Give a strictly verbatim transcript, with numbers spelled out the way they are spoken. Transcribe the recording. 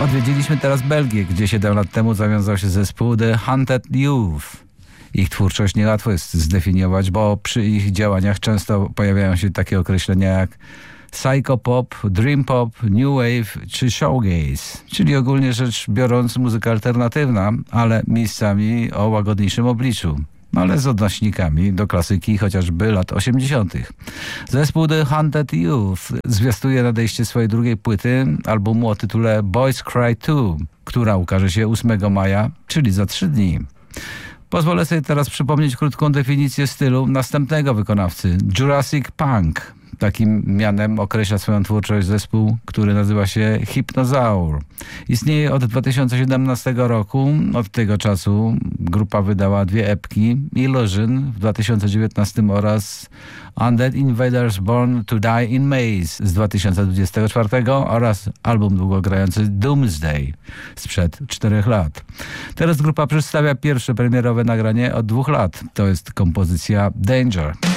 Odwiedziliśmy teraz Belgię, gdzie siedem lat temu zawiązał się zespół The Hunted Youth. Ich twórczość niełatwo jest zdefiniować, bo przy ich działaniach często pojawiają się takie określenia jak psychopop, dream pop, new wave czy showgaze, czyli ogólnie rzecz biorąc muzyka alternatywna, ale miejscami o łagodniejszym obliczu, ale z odnośnikami do klasyki chociażby lat osiemdziesiątych. Zespół The Hunted Youth zwiastuje nadejście swojej drugiej płyty, albumu o tytule Boys Cry Too, która ukaże się ósmego maja, czyli za trzy dni. Pozwolę sobie teraz przypomnieć krótką definicję stylu następnego wykonawcy, Jurassic Punk. Takim mianem określa swoją twórczość zespół, który nazywa się Hypnozaur. Istnieje od dwa tysiące siedemnastego roku. Od tego czasu grupa wydała dwie epki, Illusion w dwa tysiące dziewiętnastym oraz Undead Invaders Born to Die in Maze z dwa tysiące dwudziestego czwartego oraz album długogrający Doomsday sprzed czterech lat. Teraz grupa przedstawia pierwsze premierowe nagranie od dwóch lat. To jest kompozycja Danger.